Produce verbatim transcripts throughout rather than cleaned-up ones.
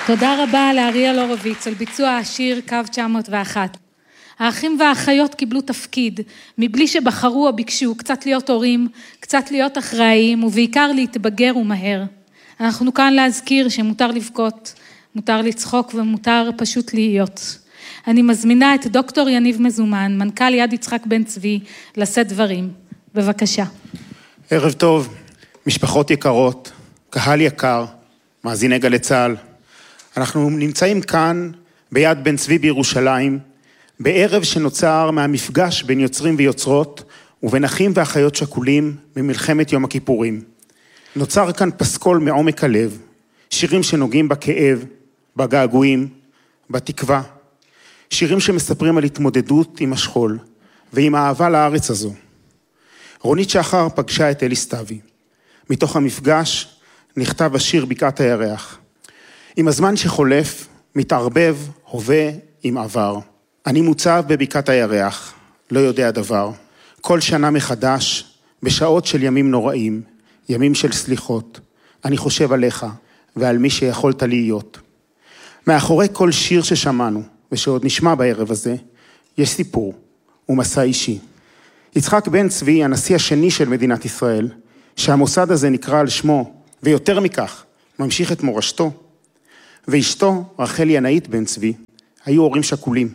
תודה רבה לאריאל הורוביץ על ביצוע השיר קו תשע מאות ואחת. האחים והאחיות קיבלו תפקיד, מבלי שבחרו או ביקשו, קצת להיות הורים, קצת להיות אחראיים, ובעיקר להתבגר ומהר. אנחנו כאן להזכיר שמותר לבכות, מותר לצחוק ומותר פשוט להיות. אני מזמינה את דוקטור יניב מזומן, מנכ"ל יד יצחק בן צבי, לשאת דברים. בבקשה. ערב טוב, משפחות יקרות, קהל יקר, מאזיני גלי צה"ל. אנחנו נמצאים כאן ביד בן צבי בירושלים, בערב שנוצר מהמפגש בין יוצרים ויוצרות, ובין אחים ואחיות שכולים במלחמת יום הכיפורים. נוצר כאן פסקול מעומק הלב, שירים שנוגעים בכאב, בגעגועים, בתקווה, שירים שמספרים על התמודדות עם השכול, ועם האהבה לארץ הזו. רונית שחר פגשה את אלי סתיוי. מתוך המפגש נכתב השיר בקעת הירח. עם הזמן שחולף, מתערבב, הווה עם עבר. אני מוצב בבקעת הירח, לא יודע דבר. כל שנה מחדש, בשעות של ימים נוראים, ימים של סליחות, אני חושב עליך ועל מי שיכולת להיות. מאחורי כל שיר ששמענו, ושעוד נשמע בערב הזה, יש סיפור ומסע אישי. יצחק בן צבי, הנשיא השני של מדינת ישראל, שהמוסד הזה נקרא על שמו, ויותר מכך, ממשיך את מורשתו, ואשתו, רחל ינאית בן צבי, היו הורים שכולים.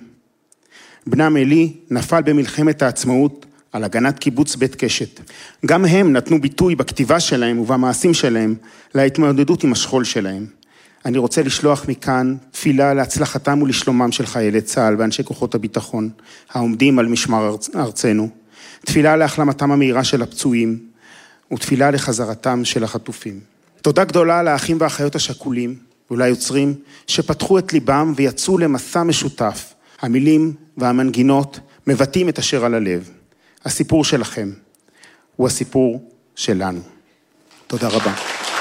בנם אלי נפל במלחמת העצמאות על הגנת קיבוץ בית קשת. גם הם נתנו ביטוי בכתיבה שלהם ובמעשים שלהם להתמודדות עם השכול שלהם. אני רוצה לשלוח מכאן תפילה להצלחתם ולשלומם של חיילי צה"ל ואנשי כוחות הביטחון, העומדים על משמר ארצנו. תפילה להחלמתם המהירה של הפצועים, ותפילה לחזרתם של החטופים. תודה גדולה לאחים והאחיות השכולים וליוצרים שפתחו את ליבם ויצאו למסע משותף. המילים והמנגינות מבטאים את אשר על הלב. הסיפור שלכם הוא הסיפור שלנו. תודה רבה.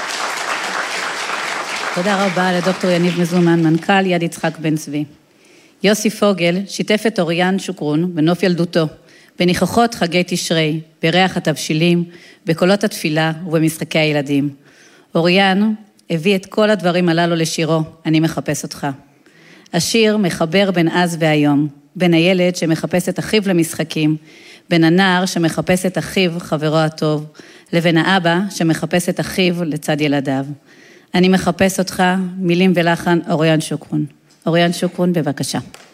תודה רבה לדוקטור יניב מזומן, מנכ"ל יד יצחק בן צבי. יוסי פוגל שיתף את אוריאן שוקרון בנוף ילדותו, בניחוחות חגי תשרי, בריח התבשילים, בקולות התפילה ובמשחקי הילדים. אוריאן הביא את כל הדברים הללו לשירו, אני מחפש אותך. השיר מחבר בין אז והיום, בין הילד שמחפש את אחיו למשחקים, בין הנער שמחפש את אחיו, חברו הטוב, לבין האבא שמחפש את אחיו לצד ילדיו. אני מחפש אותך, מילים ולחן, אוריאן שוקרון. אוריאן שוקרון, בבקשה.